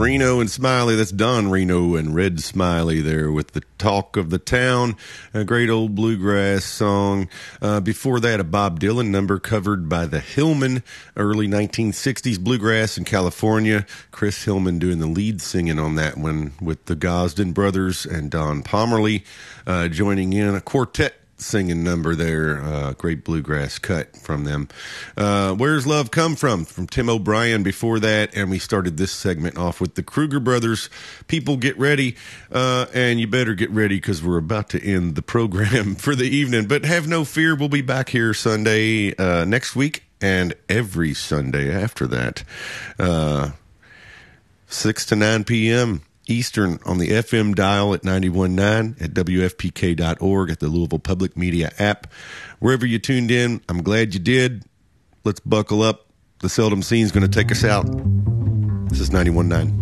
Reno and Smiley. That's Don Reno and Red Smiley there with the Talk of the Town, a great old bluegrass song. Before that, a Bob Dylan number covered by the Hillman, early 1960s bluegrass in California. Chris Hillman doing the lead singing on that one with the Gosden Brothers and Don Pomerly joining in. A quartet singing number there, great bluegrass cut from them. Where's Love Come From Tim O'Brien before that, and we started this segment off with the Kruger Brothers. People get ready, and you better get ready because we're about to end the program for the evening, but have no fear, we'll be back here Sunday next week and every Sunday after that, 6 to 9 p.m. Eastern on the FM dial at 91.9, at WFPK.org, at the Louisville Public Media app. Wherever you tuned in, I'm glad you did. Let's buckle up. The Seldom Seen is going to take us out. This is 91.9.